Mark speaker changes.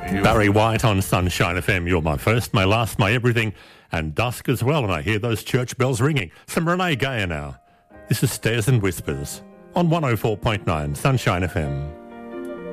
Speaker 1: Barry White on Sunshine FM. You're my first, my last, my everything, and dusk as well. And I hear those church bells ringing. Some Renee Gayer now. This is Stairs and Whispers on 104.9 Sunshine FM.